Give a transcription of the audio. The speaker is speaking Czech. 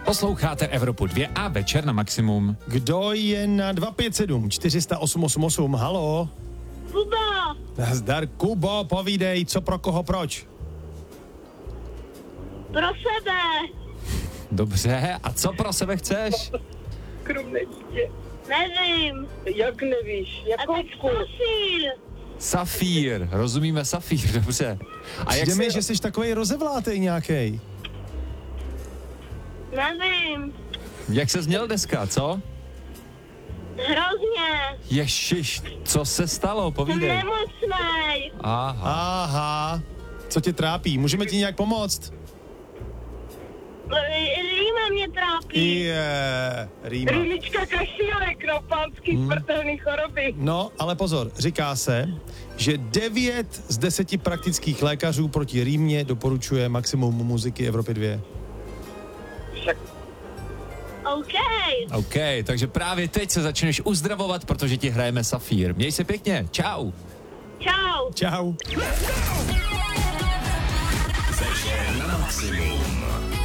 Posloucháte Evropu 2 a večer na maximum. Kdo je na 257 400 888? Halo? Kuba! Nazdar, Kubo, povídej, co pro koho, proč? Pro sebe! Dobře, a co pro sebe chceš? Krumné dítě. Nevím. Jak nevíš? A Jak tak Safír. Safír, rozumíme Safír, dobře. A jak Přijde mi, se... že jsi takovej rozevlátej nějakej. Nevím. Jak se zněl dneska, co? Hrozně. Ježiš, co se stalo, Jsem povídej. nemocnej. Aha. Aha, co tě trápí? Můžeme ti nějak pomoct? Rýma mě trápí. Rýma. Rýmička kašílek, no, pánský smrtelný choroby. No, ale pozor, říká se, že 9 z 10 praktických lékařů proti rýmě doporučuje maximum muziky Evropy 2. Však OK. Takže právě teď se začneš uzdravovat, protože ti hrajeme Safír. Měj se pěkně, čau. Čau. Čau. Večer na maximum.